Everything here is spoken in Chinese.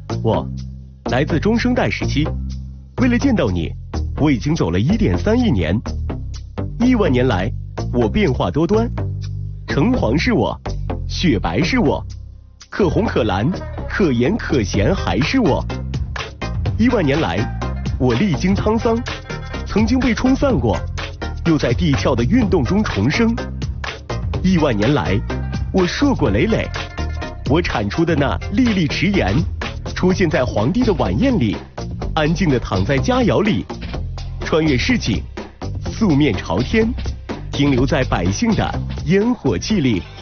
我来自中生代时期，为了见到你，我已经走了1.3亿年。亿万年来，我变化多端，橙黄是我，雪白是我，可红可蓝，可盐可咸还是我。亿万年来，我历经沧桑，曾经被冲散过，又在地壳的运动中重生。亿万年来，我硕果累累，我产出的那粒粒迟盐，出现在皇帝的晚宴里，安静地躺在佳肴里，穿越市井，素面朝天，停留在百姓的烟火气里。